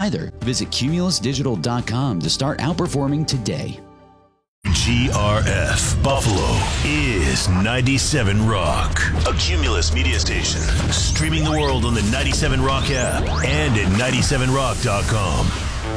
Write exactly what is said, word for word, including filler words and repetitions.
either. Visit Cumulus Digital dot com to start outperforming today. G R F Buffalo is ninety-seven Rock, a Cumulus media station, streaming the world on the ninety-seven Rock app and at ninety-seven rock dot com.